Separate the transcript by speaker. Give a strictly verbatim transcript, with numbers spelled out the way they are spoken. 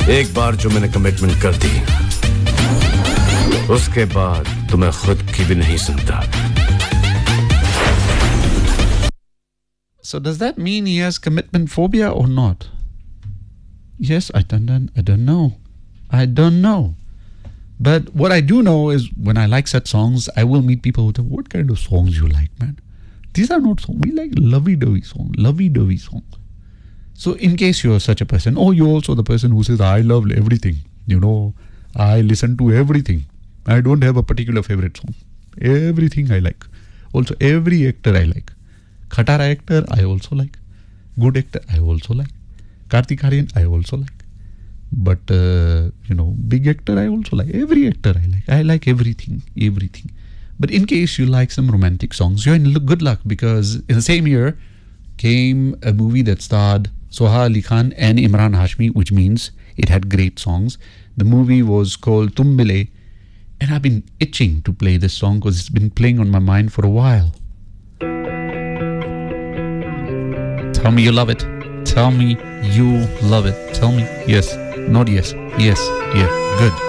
Speaker 1: एक बार जो मैंने कमिटमेंट कर दी उसके बाद तो मैं खुद की भी नहीं सुनता.
Speaker 2: So does that mean he has commitment phobia or not? Yes, I don't, I don't know. I don't know. But what I do know is when I like such songs, I will meet people who say, what kind of songs you like, man? These are not songs. We like lovey-dovey songs, lovey-dovey songs. So in case you're such a person, or you're also the person who says, I love everything. You know, I listen to everything. I don't have a particular favorite song. Everything I like. Also, every actor I like. Khatara actor, I also like. Good actor, I also like. Kartik Aaryan, I also like. But, uh, you know, big actor, I also like. Every actor I like. I like everything, everything. But in case you like some romantic songs, you're in good luck because in the same year came a movie that starred Soha Ali Khan and Imran Hashmi, which means it had great songs. The movie was called Tum Mile, and I've been itching to play this song because it's been playing on my mind for a while. Tell me you love it. Tell me you love it. Tell me yes. Not yes. Yes. Yeah. Good.